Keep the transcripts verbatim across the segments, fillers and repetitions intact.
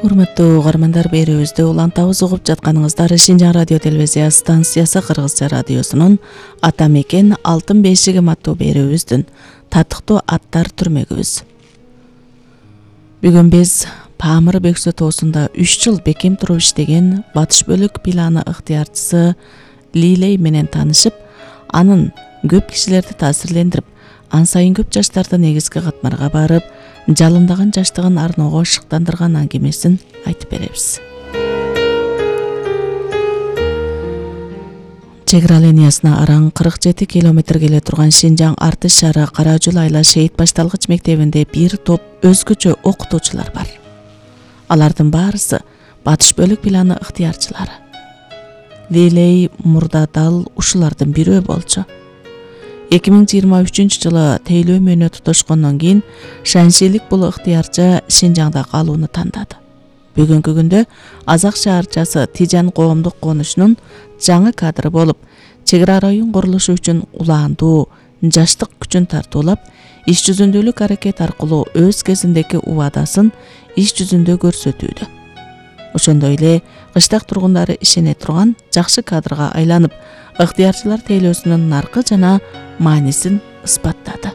урматтуу угармандар, берүүбүздү улантабыз угуп жатканыңыздар Шинжаң радио телевизия станциясы Кыргызча радиосунун Ата мекен алтын бешигим аттуу берүүбүздүн татыктуу аттар түрмөгүбүз. Бүгүн биз Памыр Бөксө тоосунда үч жыл бекем туруп иштеген батыш бөлүк планы ыктыярчысы Лилей менен таанышып, анын көп кишилерди таасирлендирип, ан сайын көп жаштарды негизги катмарга барып, жалындаган жаштыгын арноого шыктандырган аңгемесин айтып беребиз. Чек ара линиясына араң кырк жети километр келе турган Шинжаң Артыш шаары Каражул айла шейит башталгыч мектебинде бир топ өзгөчө окутуучулар бар. Алардын баарысы батыш бөлүк планы ыктыярчылары. Лилей мурда дал ушулардын бирөө болчу. эки миң жыйырма үчүнчү жылы тейлөө мөөнө тутушкондон кийин шаншилик бул ыктыярчы Шинжаңда калууну тандады. Бүгүнкү күндө Азак шаарчасы Тижан коомдук конушунун жаңы кадры болуп, чек ара район курулушу үчүн улаандуу жаштык күчүн тартуулап, иш жүзүндөлүк аракет аркылуу өз кезиндеги убадасын иш жүзүндө көрсөтүүдө. Ошондой эле кыштак тургундары ишене турган жакшы кадрга айланып, ыктыярчылар тейлөөсүнүн наркы жана маанисин ысбаттады.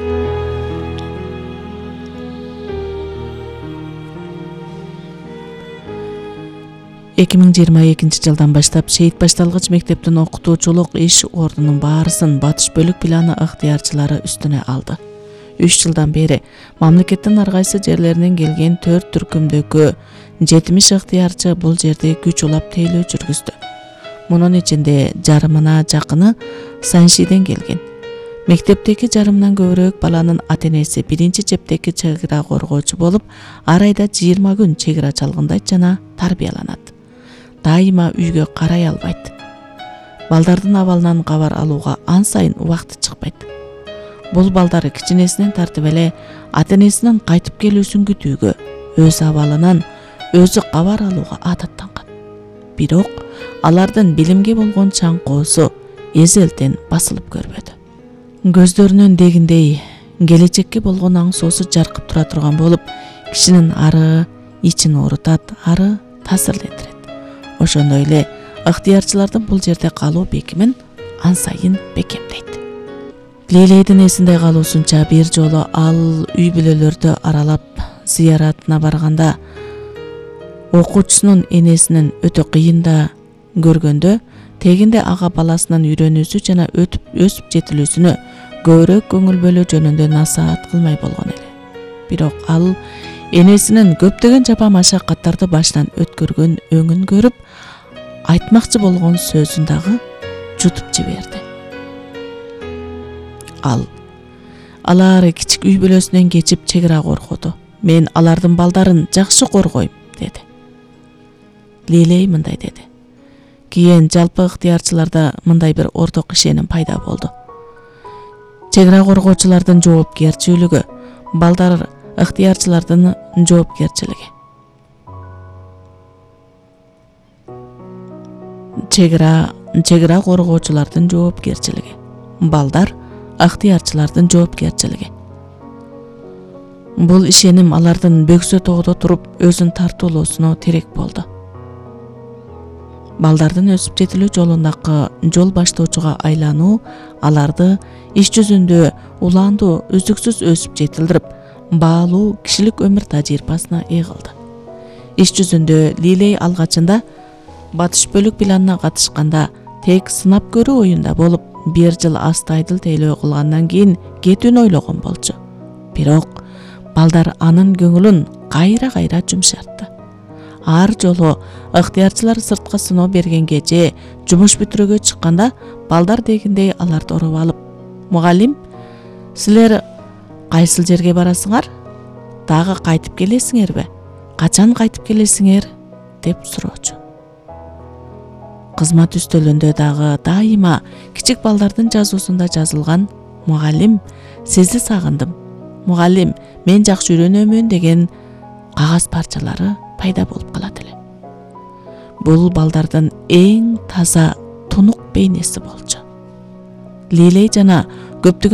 эки миң жыйырма экинчи жылдан баштап шейит башталгыч мектептин окутуучулук иш ордунун баарысын батыш бөлүк планы ыктыярчылары үстүнө алды. үч жылдан бери мамлекеттин ар кайсы жерлеринен келген төрт түркүмдөгү жетимиш ыктыярчы бул жерде күч улап тейлөө жүргүздү. Мунун ичинде жарымына жакыны Саншиден келген. Мектептеги жарымдан көбүрөөк баланын ата-энеси биринчи чептеги чек ара коргоочу болуп, ар айда жыйырма күн чек ара чалгындайт жана тарбияланат. Дайыма үйгө карай албайт. Балдардын абалынан кабар алууга ан сайын убакыты чыкпайт. Бул балдары кичинесинен тартып эле ата-энесинин кайтып келүүсүн күтүүгө, өз абалынан өзү кабар алууга адаттанган. Бирок алардын билимге болгон чаңкоосу эзелтен басылып көрбөдү. Көздөрүнөн дегиндей келечекке болгон аңсоосу жаркып тура турган болуп, кишинин ары ичин оорутат, ары таасирлендирет. Ошондой эле ыктыярчылардын бул жерде калуу бекимин ан сайын бекемдейт. Лилейдин эсинде калуусунча бир жолу ал үй бүлөлөрдү аралап зыяратына барганда окуучусунун энесинин өтө кыйында көргөндө, тегинде ага баласынын үйрөнүүсү жана өтүп өсүп жетилүүсүнө көбүрөөк көңүл бөлүү жөнүндө насаат кылмай болгон эле. Бирок ал энесинин көптөгөн жапа машакаттарды башынан өткөргөн өңүн көрүп, айтмакчы болгон сөзүн дагы жутуп жиберди. Ал алар кичик үй бүлөсүнөн кечип чек ара коргоду. Мен алардын балдарын жакшы коргойм, деди. Лилей мындай деди. Кийин жалпы ыктыярчыларда мындай бир орток ишеним пайда болду. Чек ара коргоочулардын жоопкерчилиги, балдар ыктыярчылардын жоопкерчилиги. Чек ара чек ара коргоочулардын жоопкерчилиги, балдар ыктыярчылардын жоопкерчилиги. Бул ишеним алардын Бөксө тоодо туруп өзүн тартуулоосуна терек болду. Балдардын өсүп жетилүү жолундагы жол баштоочуга айлануу аларды иш жүзүндө улаандуу үздүксүз өсүп жетилдирип, баалуу кишилик өмүр тажрыйбасына ээ кылды. Иш жүзүндө Лилей алгачында батыш бөлүк планына катышканда тек сынап көрүү оюнда болуп, бир жыл астайдыл тейлөө кылгандан кийин кетүүнү ойлогон болчу. Бирок балдар анын көңүлүн кайра-кайра жумшартты. Ар жолу ыктыярчылар сыртка сыноо бергенге же жумуш бүтүрөгө чыкканда, балдар дегиндей аларды уруп алып, "Мугалим, силер кайсыл жерге барасыңар? Дагы кайтып келесиңерби? Качан кайтып келесиңер?" деп суроочу. Кызмат үстөлүндө дагы дайыма кичик балдардын жазуусунда жазылган "Мугалим, сизди сагындым. Мугалим, мен жакшы үйрөнөмүн" деген кагаз парчалары пайда болуп калат эле. Бул балдардын эң таза тунук бейнеси болчу. Лилей жана көптөгөн